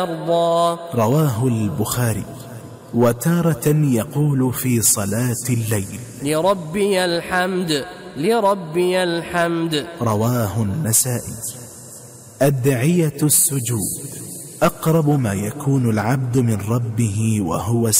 رواه البخاري. وتارة يقول في صلاة الليل: لربي الحمد لربي الحمد. رواه النسائي. أدعية السجود: أقرب ما يكون العبد من ربه وهو